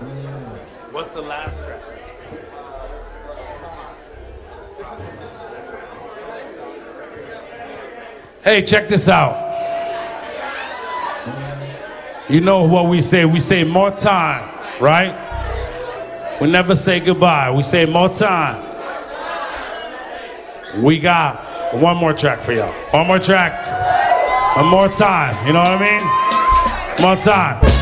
What's the last track? Hey, check this out. You know what we say? We say more time, right? We never say goodbye. We say more time. We got one more track for y'all. One more track. One more time. You know what I mean? More time.